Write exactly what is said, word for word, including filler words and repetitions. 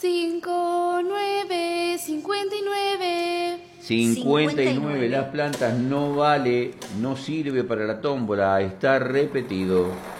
cinco, nueve, cincuenta y nueve. cincuenta y nueve, las plantas no vale, no sirve para la tómbola, está repetido.